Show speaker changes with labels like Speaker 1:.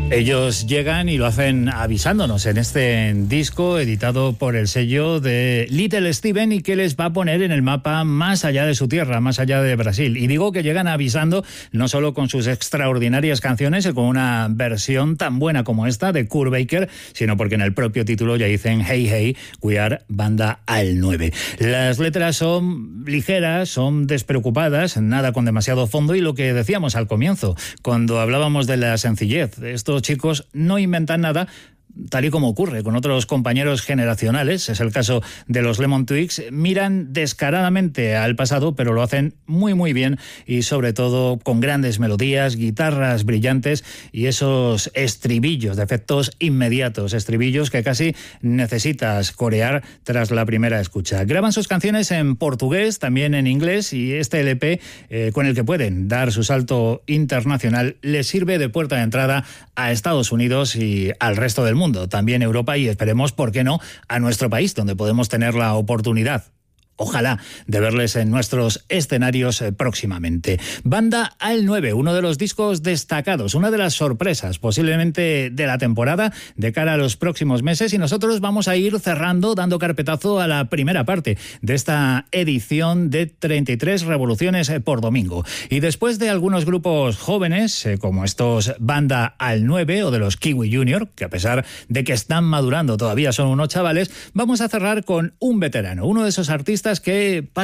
Speaker 1: Ellos llegan y lo hacen avisándonos en este disco editado por el sello de Little Steven y que les va a poner en el mapa más allá de su tierra, más allá de Brasil. Y digo que llegan avisando no solo con sus extraordinarias canciones y con una versión tan buena como esta de Kurt Baker, sino porque en el propio título ya dicen Hey Hey, we are Banda al 9. Las letras son ligeras, son despreocupadas, nada con demasiado fondo y lo que decíamos al comienzo, cuando hablábamos de la sencillez. Estos chicos no inventan nada, tal y como ocurre con otros compañeros generacionales, es el caso de los Lemon Twigs, miran descaradamente al pasado, pero lo hacen muy muy bien y sobre todo con grandes melodías, guitarras brillantes y esos estribillos de efectos inmediatos, estribillos que casi necesitas corear tras la primera escucha. Graban sus canciones en portugués, también en inglés, y este LP con el que pueden dar su salto internacional les sirve de puerta de entrada a Estados Unidos y al resto del mundo. También Europa y esperemos, ¿por qué no?, a nuestro país, donde podemos tener la oportunidad, ojalá, de verles en nuestros escenarios próximamente. Banda al 9, uno de los discos destacados, una de las sorpresas posiblemente de la temporada de cara a los próximos meses, y nosotros vamos a ir cerrando, dando carpetazo a la primera parte de esta edición de 33 revoluciones por domingo. Y después de algunos grupos jóvenes, como estos Banda al 9 o de los Kiwi Junior, que a pesar de que están madurando todavía son unos chavales, vamos a cerrar con un veterano, uno de esos artistas que